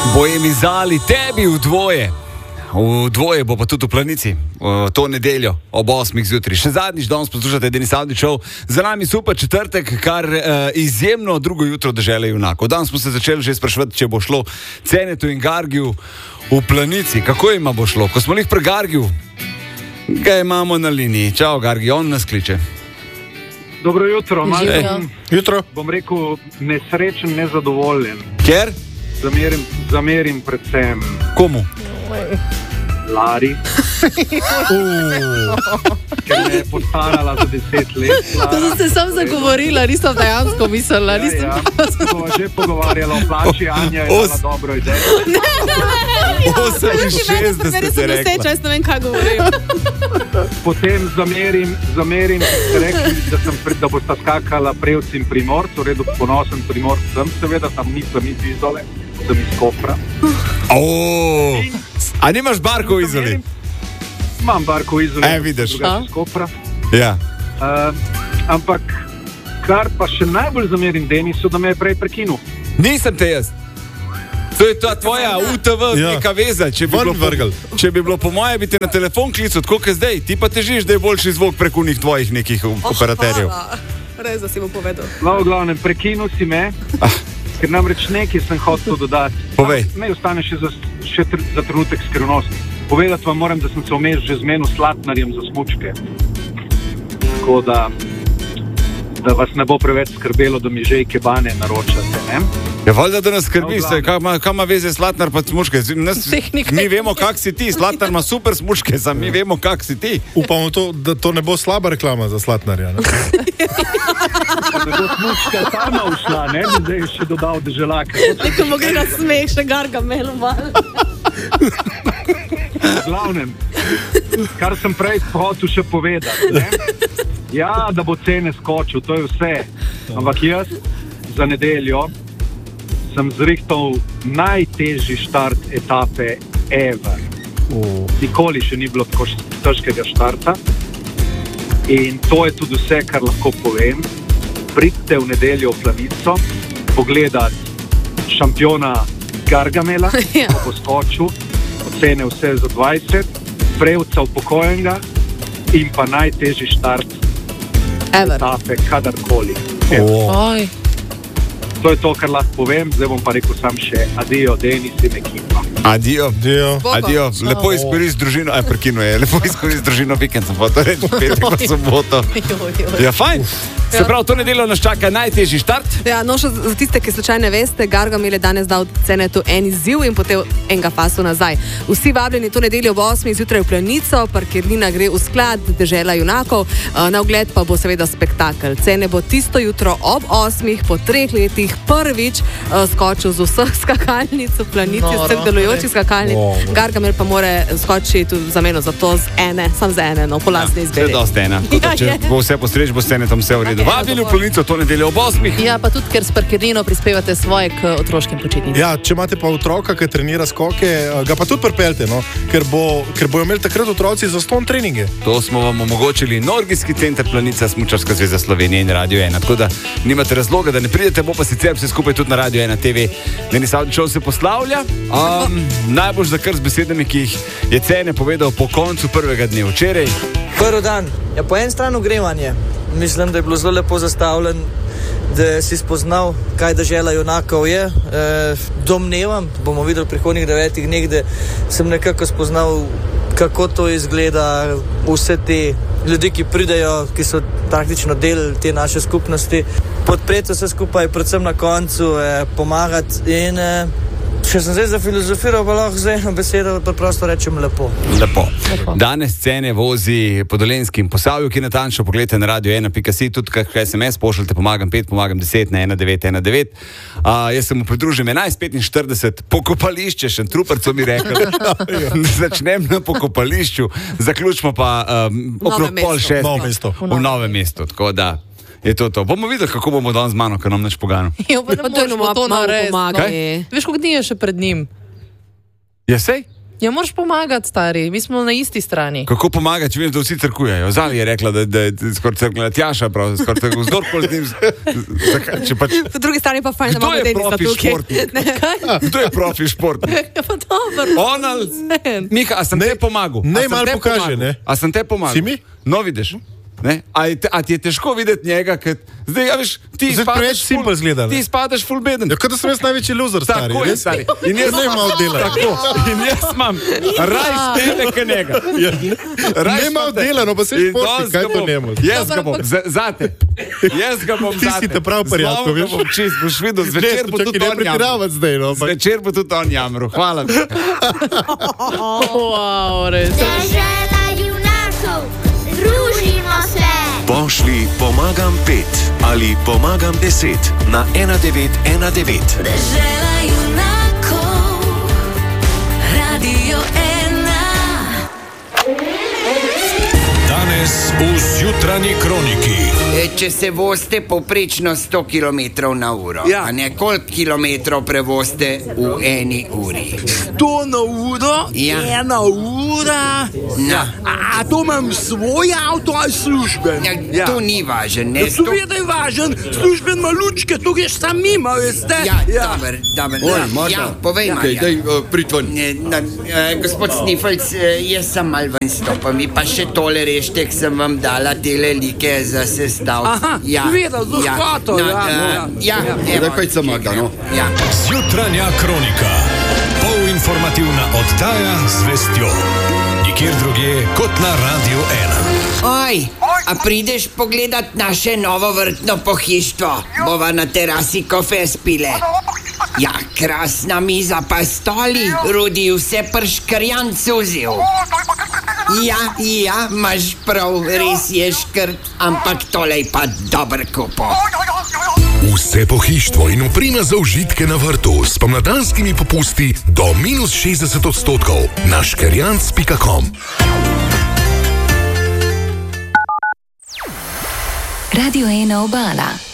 Bojem izdali tebi v dvoje. V dvoje bo pa tudi v Planici, to nedeljo ob 8 zjutraj. Še zadnjič danes poslušate Denis Avdić Show. Za nami super četrtek, kar izjemno drugo jutro dežele junakov. Danes smo se začeli že spraševati, če bo šlo Cenetu in Gargiju v Planici. Kako ima bo šlo? Ko smo jih pri Gargiju, ga imamo na liniji. Čau Gargi, on nas kliče. Dobro jutro, Jutro. Bom rekel nesrečen, nezadovoljen. Ker? Zamerim predvsem Komu? Lari, ker me je postarala za 10 let. To sem se sam zagovorila, nisem dejansko mislila. Smo že pogovarjali o plači, Anja je dala dobro idejo. 68 se rekla. Jaz ne vem, kaj govorim. Potem zamerim, ste rekli, da bosta skakala Prevc in Primorc, v redu ponosen Primorc sem, seveda, tam nisem iz Izole, sem iz Kopra. A nimaš barko v Izoli? Imam barko v Izoli, vidiš. drugače iz Kopra. Ja. Ampak, kar pa še najbolj zamerim Denisu, da me je prej prekinul. Nisem te jaz. To je ta tvoja UTV neka veza. Če bi bilo po moje, bi te na telefon klical, tako kot zdaj. Ti pa težiš, da je boljši zvok preko njih tvojih nekih operaterjev. Res, da si mu povedal. No, v glavnem, prekinul si me, ker namreč nekaj sem hotel dodati. Povej. Ne ostane še za trenutek skrivnost. Povedati vam moram, da sem se vmes že zmenil s Slatnarjem za smučke. Tako da vas ne bo preveč skrbelo, da mi že ikebane naročate, ne? Ja, valjda, da nas skrbi, kaj ima veze Slatnar pa smučke? Mi vemo, kak si ti. Slatnar ima super smučke, mi vemo, kak si ti. Upamo, da to ne bo slaba reklama za Slatnarja. Ne? Da bo smučka sama ušla, ne bi zdaj še dodal deželake. Neko mu gre na smeh, še Gargamelu malo. V glavnem, kar sem prej hotel še povedati, ne? Ja, da bo cene skočil, to je vse. Ampak jaz za nedeljo sem zrihtal najtežji štart etape ever. Nikoli še ni bilo tako težkega štarta. In to je tudi vse, kar lahko povem. Pridite v nedeljo v Planico, pogledati šampiona Gargamela, ko bo skočil, ocene vse za 20, Prevca upokojenega in pa najtežji štart etape kadarkoli. To je to, kar lahko povem, zdaj bom pa rekel sam še adijo, Denis in ekipa. Adijo. Lepo izkoristi družino, prekinu je, lepo izkoristi družino vikend, sem pa to reči, petek pa soboto. Ja, fajn. Se pravi, to nedeljo nas čaka najtežji štart. Ja, no, še za tiste, ki slučajno ne veste, Gargamel je danes dal Cenetu en izziv in potem enega pasu nazaj. Vsi vabljeni to nedeljo ob 8 zjutraj v Planico, parkirnina gre v sklad dežela junakov, na ogled pa bo seveda spektakel. Cene bo tisto jutro ob 8 po 3 letih prvič skočil z vseh skakalnic v Planici, vseh delujočih skakalnic. Gargamel pa more skočiti za meno za to sam za ene, no, po lastni izbiri. Vse dosti ena. Če bo vse postreč, bo scene tam vse v redu. Vabili v Planico to nedeljo ob 8. Ja, pa tudi, ker s parkirnino prispevate svoje k otroškim počitnicam. Ja, če imate pa otroka, ki trenira skoke, ga pa tudi pripeljte, no? Ker bojo imeli takrat otroci zastonj treninge. To smo vam omogočili Norgijski center Planica, Smučarska zveza Slovenije in Radio 1. Tako da nimate razloga, da ne pridete, bo pa sicer vse skupaj tudi na Radio 1 TV. Denis Avdić Show se poslavlja. Najbolj za kar z besedami, ki jih je Cene povedal po koncu prvega dne včeraj. Prvi dan je po eni strani ogrevanje. Mislim, da je bilo zelo lepo zastavljen, da si spoznal, kaj dežela junakov je. Domnevam, bomo videli v prihodnjih 9 dneh, da sem nekako spoznal, kako to izgleda, vse te ljudi, ki pridejo, ki so praktično del te naše skupnosti. Podpreti vse skupaj, predvsem na koncu, pomagati in če sem zdaj za filozofiral, pa lahko zdaj eno besedo preprosto rečem lepo. Lepo. Danes Cene vozi po Dolenjskem Posavju, ki natančno pogledajte na radio1.si, tudi kaj SMS pošljete, pomagam 5, pomagam 10 na 1919. Jaz sem mu pridružil 11:45, pokopališče, Šentrupertov mi rekel. Začnem na pokopališču, zaključimo pa okrog 5:30 v Novem mestu, tako da je to. Bomo videli, kako bomo danes z mano, ker nam nič pogano. Ja, pa to narediti. Veš, koliko dni je še pred njim? Ja, sej? Ja, moraš pomagati, stari, mi smo na isti strani. Kako pomagati, če vem, da vsi crkujejo? Zali je rekla, da je skoraj crknila Tjaša, prav, skoraj tako zdorkol z njim. Po drugi strani pa fajn, da imamo Denisa tukaj. Kdo je profi športnik? Ja, pa dobro. Ona, Miha, a sem te pomagal? Ne, malo pokaže, ne? A sem te pomagal? Si mi? No, vidiš. Ne? A ti je težko videti njega, ker zdaj, ja, veš, ti preveč simpel zgleda. Ti spadaš full beden. Ja, kot da sem jaz največji loser, stari. Tako je, stari. In jaz ne malo dela. Tako. In jaz imam raj stene ka njega. Ne malo dela, no pa se športnik, kaj pa njemu? Jaz ga bom, zate. Jaz ga bom Ti zate. si te prav prijatelj, veš? Zlom ga bom čist, boš videl, zvečer bo tudi on jamru. Zvečer bo tudi on jamru. Hvala. Wow, res. Dežela junakov, družimo se. Pošli pomagam 5 ali pomagam 10 na 1919. Dežela junakov, Radio 1. Danes v Zjutranji kroniki. Če se vozite poprečno 100 km/h, a ne koliko kilometrov prevozite v eni uri? 100 na uro? Ja. 1 ura? Ja. A to imam svoj avto ali služben? Ja, to ni važen, ne? Seveda je važen, služben ima lučke, tu greš sam mimo, veste? Ja, dober. Ja, povej, Marja. Pritven. Gospod Snifelc, jaz sem mal ven stopam, pa še tole reštek sem vam dala tele like za sestavljanje. Aha, videl, z lahkoto. Rekaj se maga, no. Zjutranja kronika. Polinformativna oddaja z vestjo. Nikjer drugje kot na Radio 1. Oj, a prideš pogledat naše novo vrtno pohištvo? Bova na terasi kofe spile. Ja, krasna miza pa stoli, Rudi vse prškrjan cuzil. Ja, imaš prav, res je škrt, ampak tole je pa dober kupo. Vse pohištvo in oprema za užitke na vrtu s pomladanskimi popusti do -60% na škerjanc.com. Radio 1 Obala.